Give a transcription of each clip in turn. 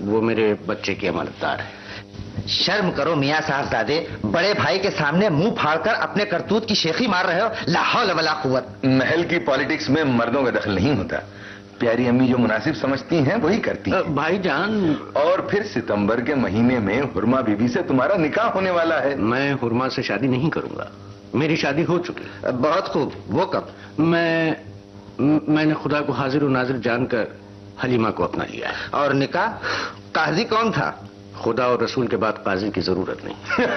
وہ میرے بچے کی امانتدار ہے. شرم کرو میاں صاحبزادے، بڑے بھائی کے سامنے منہ پھاڑ کر اپنے کرتوت کی شیخی مار رہے ہو. لا حول ولا قوت. محل کی پالیٹکس میں مردوں کا دخل نہیں ہوتا. پیاری امی جو مناسب سمجھتی ہیں وہی کرتی ہیں. بھائی جان، اور پھر ستمبر کے مہینے میں حرما بی بی سے تمہارا نکاح ہونے والا ہے. میں حرما سے شادی نہیں کروں گا، میری شادی ہو چکی. بہت خوب. وہ کب؟ میں نے خدا کو حاضر و ناظر جان کر حلیمہ کو اپنا لیا ہے. اور نکاح؟ قاضی کون تھا؟ خدا اور رسول کے بعد قاضی کی ضرورت نہیں.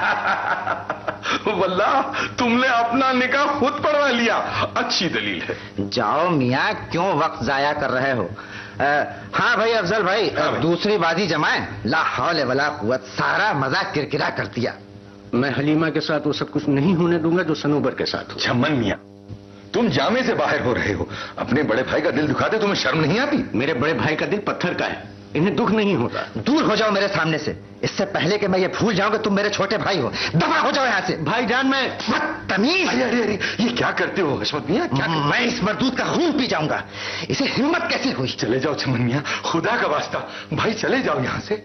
واللہ تم نے اپنا نکاح خود پڑھوا لیا. اچھی دلیل ہے. جاؤ میاں، کیوں وقت ضائع کر رہے ہو؟ ہاں بھائی افضل بھائی، دوسری بازی جمائیں. لا حول ولا قوت. سارا مزہ کرکرا کر دیا. میں حلیمہ کے ساتھ وہ سب کچھ نہیں ہونے دوں گا جو صنوبر کے ساتھ ہو. چھمن میاں، تم جامے سے باہر ہو رہے ہو. اپنے بڑے بھائی کا دل دکھاتے تمہیں شرم نہیں آتی؟ میرے بڑے بھائی کا دل پتھر کا ہے، انہیں دکھ نہیں ہوتا. دور ہو جاؤ میرے سامنے سے، اس سے پہلے کہ میں یہ بھول جاؤں کہ تم میرے چھوٹے بھائی ہو. دفع ہو جاؤ یہاں سے. بھائی جان میں تمیز. ارے یہ کیا کرتے ہو حشمت میاں؟ میں اس مردود کا خون پی جاؤں گا. اسے ہمت کیسے ہوئی؟ چلے جاؤ چھمن میاں، خدا کا واسطہ بھائی چلے جاؤ یہاں سے.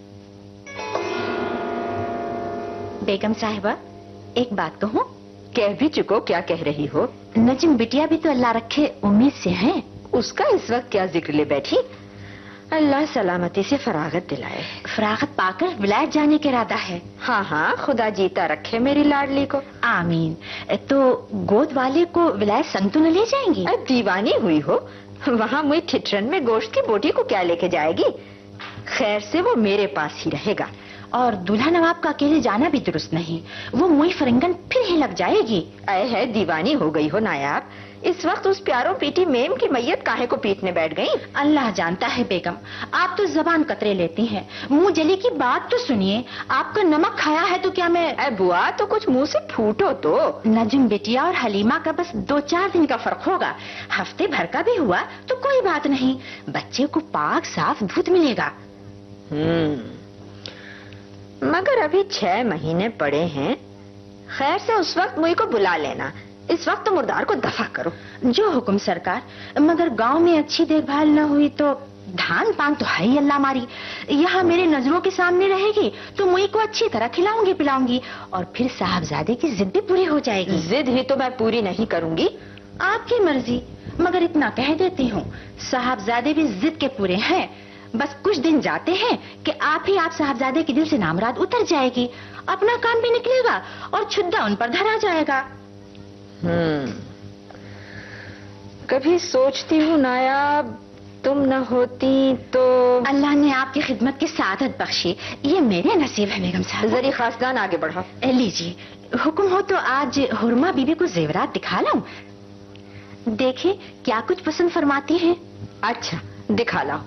بیگم صاحبہ ایک بات کہوں؟ کہہ بھی چکو. کیا کہہ رہی ہو؟ نجم بٹیا بھی تو اللہ رکھے امید سے ہیں. اس کا اس وقت کیا ذکر لے بیٹھی؟ اللہ سلامتی سے فراغت دلائے. فراغت پا کر ولایت جانے کا ارادہ ہے. ہاں ہاں، خدا جیتا رکھے میری لاڈلی کو. آمین. تو گود والے کو ولایت سنگ تو نہ لے جائیں گی؟ دیوانی ہوئی ہو؟ وہاں مئی ٹھٹرن میں گوشت کی بوٹی کو کیا لے کے جائے گی؟ خیر سے وہ میرے پاس ہی رہے گا. اور دلہا نواب کا اکیلے جانا بھی درست نہیں، وہ موئی فرنگن پھر ہی لگ جائے گی. اے ہے دیوانی ہو گئی ہو نایاب. اس وقت اس پیاروں پیٹی میم کی میت کاہے کو پیٹنے بیٹھ گئی؟ اللہ جانتا ہے بیگم، آپ تو زبان قطرے لیتی ہیں. منہ جلی کی بات تو سنیے. آپ کا نمک کھایا ہے تو کیا میں؟ اے بوا تو کچھ منہ سے پھوٹو تو. نجم بٹیا اور حلیمہ کا بس 2-4 دن کا فرق ہوگا. ہفتے بھر کا بھی ہوا تو کوئی بات نہیں. بچے کو پاک صاف دودھ ملے گا. مگر ابھی 6 مہینے پڑے ہیں. خیر سے اس وقت مجھ کو بلا لینا. اس وقت تو مردار کو دفع کرو. جو حکم سرکار. مگر گاؤں میں اچھی دیکھ بھال نہ ہوئی تو دھان پان تو ہے ہی اللہ ماری. یہاں میرے نظروں کے سامنے رہے گی تو مجھ کو اچھی طرح کھلاؤں گی پلاؤں گی. اور پھر صاحبزادے کی ضد بھی پوری ہو جائے گی. ضد ہی تو میں پوری نہیں کروں گی. آپ کی مرضی. مگر اتنا کہہ دیتی ہوں، صاحبزادے بھی ضد کے پورے ہیں. بس کچھ دن جاتے ہیں کہ آپ صاحبزادے کے دل سے نامراد اتر جائے گی. اپنا کام بھی نکلے گا اور چھدا ان پر دھرا جائے گا. کبھی سوچتی ہوں نایاب تم نہ ہوتی تو. اللہ نے آپ کی خدمت کی سعادت بخشی. یہ میرے نصیب ہے بیگم صاحب. ذری خاصدان آگے بڑھا. لیجیے، حکم ہو تو آج حرما بیوی کو زیورات دکھا لاؤں. دیکھیں کیا کچھ پسند فرماتی ہیں. اچھا دکھا لاؤ.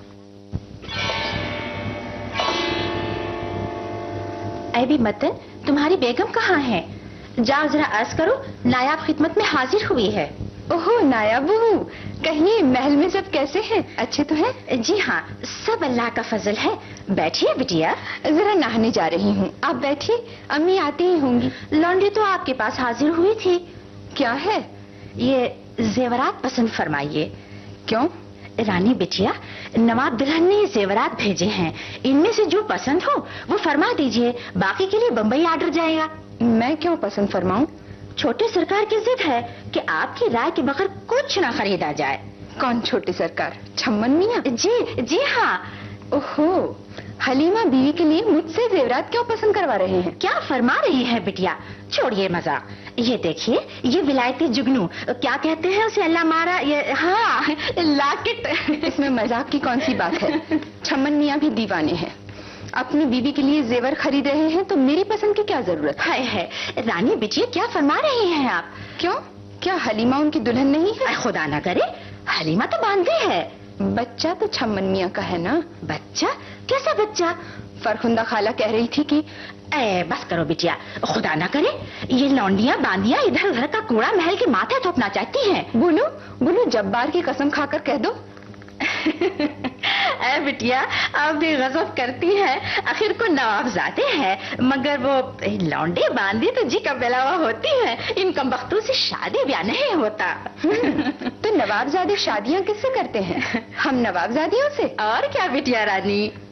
اے بھی متن، تمہاری بیگم کہاں ہے؟ جاؤ ذرا عرض کرو نایاب خدمت میں حاضر ہوئی ہے. اوہو نایاب بہو، کہیں محل میں سب کیسے ہیں؟ اچھے تو ہیں؟ جی ہاں، سب اللہ کا فضل ہے. بیٹھیے بٹیا. ذرا نہانے جا رہی ہوں. آپ بیٹھیے، امی آتی ہی ہوں گی. لانڈری تو آپ کے پاس حاضر ہوئی تھی. کیا ہے؟ یہ زیورات پسند فرمائیے. کیوں؟ رانی بٹیا، نواب دلہن نے زیورات بھیجے ہیں. ان میں سے جو پسند ہو وہ فرما دیجئے. باقی کے لیے بمبئی آرڈر جائے گا. میں کیوں پسند فرماؤں؟ چھوٹے سرکار کی ضد ہے کہ آپ کی رائے کے بغیر کچھ نہ خریدا جائے. کون چھوٹے سرکار؟ چھمن میاں؟ جی ہاں. اوہو، حلیمہ بیوی کے لیے مجھ سے زیورات کیوں پسند کروا رہے ہیں؟ کیا فرما رہی ہے بٹیا؟ چھوڑیے مذاق. یہ دیکھیے، یہ ولایتی جگنو کیا کہتے ہیں اسے، اللہ مارا. یہ ہاں لاکٹ. اس میں مذاق کی کون سی بات ہے؟ چھمن میاں بھی دیوانے ہیں. اپنی بیوی کے لیے زیور خرید رہے ہیں تو میری پسند کی کیا ضرورت ہے؟ رانی بٹیا کیا فرما رہی ہیں آپ؟ کیوں؟ کیا حلیمہ ان کی دلہن نہیں ہے؟ خدا نہ کرے، حلیمہ تو باندھے ہے. بچہ تو چھمن میاں کا ہے نا. بچہ؟ کیسا بچہ؟ فرخندہ خالہ کہہ رہی تھی کہ. بس کرو بٹیا، خدا نہ کرے یہ لونڈیاں باندیاں ادھر ادھر کا کوڑا محل کے ماتھے تھوپنا چاہتی ہیں. بولو جبار کی قسم کھا کر کہہ دو. اے بٹیا، آپ بھی غضب کرتی ہیں. آخر کو نوابزادے ہیں، مگر وہ لونڈی باندھی تو جی کا بلاوا ہوتی ہیں. ان کمبختوں سے شادی بیاہ نہیں ہوتا. تو نوابزادے شادیاں کس سے کرتے ہیں؟ ہم نوابزادیوں سے. اور کیا بٹیا رانی.